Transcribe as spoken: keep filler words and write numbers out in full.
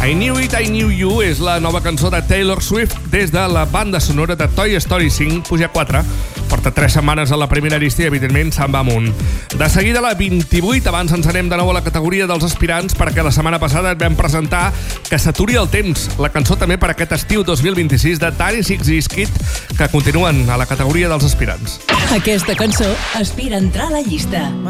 I Knew It, I Knew You és la nova cançó de Taylor Swift des de la banda sonora de Toy Story cinc, puja quatre. Porta tres setmanes a la primera llista i, evidentment, se'n va amunt. De seguida, la vint-i-vuit, abans ens anem de nou a la categoria dels aspirants, perquè la setmana passada et vam presentar Que s'aturi el temps, la cançó també per aquest estiu dos mil vint-i-sis de Tiny Six i Skid, que continuen a la categoria dels aspirants. Aquesta cançó aspira a entrar a la llista.